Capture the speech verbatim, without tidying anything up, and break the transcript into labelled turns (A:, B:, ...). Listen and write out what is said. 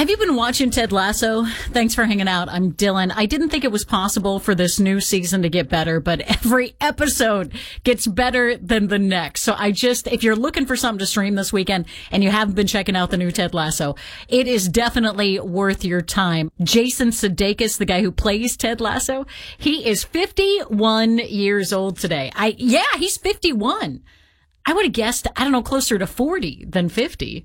A: Have you been watching Ted Lasso? Thanks for hanging out. I'm Dylan. I didn't think it was possible for this new season to get better, but every episode gets better than the next. So I just, if you're looking for something to stream this weekend and you haven't been checking out the new Ted Lasso, it is definitely worth your time. Jason Sudeikis, the guy who plays Ted Lasso, he is fifty-one years old today. I, yeah, he's fifty-one. I would have guessed, I don't know, closer to forty than fifty.